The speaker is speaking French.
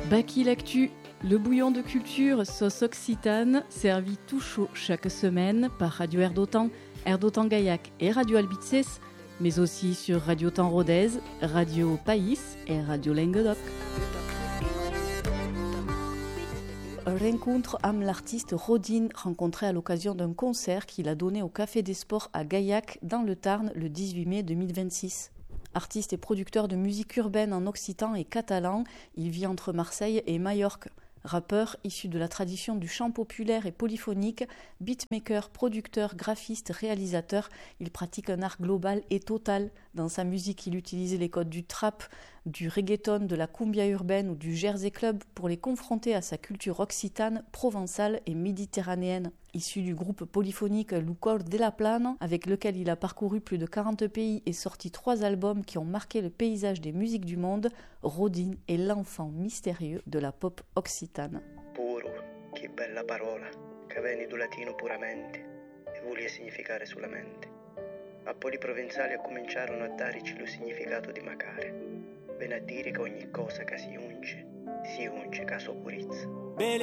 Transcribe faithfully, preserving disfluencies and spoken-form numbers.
Baki l'actu, le bouillon de culture sauce occitane, servi tout chaud chaque semaine par Radio Air d'Otan, Air d'Otan Gaillac et Radio Albitzes, mais aussi sur Radio Temps Rodez, Radio País et Radio Languedoc. Rencontre amb l'artiste Rodin, rencontré à l'occasion d'un concert qu'il a donné au Café des Sports à Gaillac, dans le Tarn, le dix-huit mai deux mille vingt-six. Artiste et producteur de musique urbaine en occitan et catalan, il vit entre Marseille et Majorque. Rappeur issu de la tradition du chant populaire et polyphonique, beatmaker, producteur, graphiste, réalisateur, il pratique un art global et total. Dans sa musique, il utilise les codes du trap, du reggaeton, de la cumbia urbaine ou du jersey club pour les confronter à sa culture occitane, provençale et méditerranéenne. Issu du groupe polyphonique Lucor de la Plana, avec lequel il a parcouru plus de quarante pays et sorti trois albums qui ont marqué le paysage des musiques du monde, Rodin est l'enfant mystérieux de la pop occitane. Puro, che bella parola, che viene do latino puramente e vuole significare solamente. A poi i provenzali cominciarono a darci lo significato di macare. Viene a dire che ogni cosa che si unge, si unge caso purizza.